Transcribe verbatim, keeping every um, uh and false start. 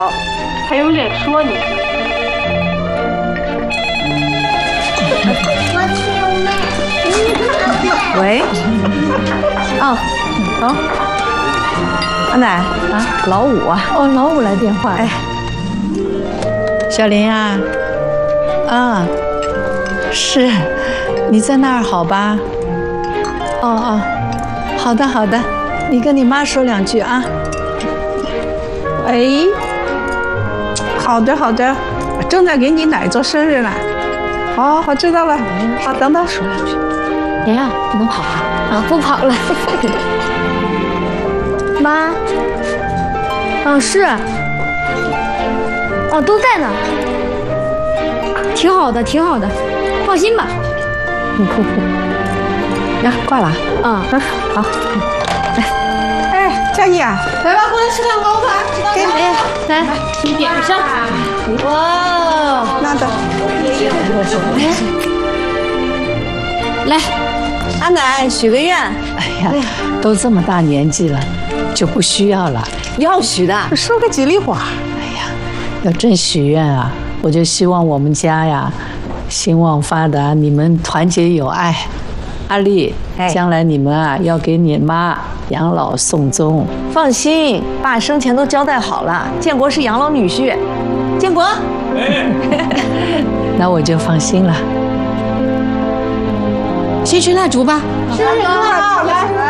还有脸说你？ 我听妹。 喂，哦，好，阿奶啊，老五啊， 哦，老五来电话。 哎， 小林啊，啊，是，你在那儿好吧？哦哦，好的好的，你跟你妈说两句啊。 喂，好的好的，正在给你奶做生日呢。好，我知道了。好，等等。 说两句。 莲儿，你能跑吗？啊，不跑了。妈，啊是，哦都在呢，挺好的，挺好的，放心吧。 你哭哭。呀，挂了。 啊， 嗯，好。来， 哎，佳怡啊，来吧，过来吃蛋糕吧。给你， 来，你点上。 哇，那的。 来， 阿奶许个愿。 哎呀，都这么大年纪了，就不需要了。 要许的， 说个吉利话。 哎呀，要真许愿啊，我就希望我们家呀，兴旺发达，你们团结友爱。阿丽，将来你们啊要给你妈养老送终。 放心，爸生前都交代好了，建国是养老女婿。建国， 那我就放心了。 先吹蜡烛吧。 生日快乐，来。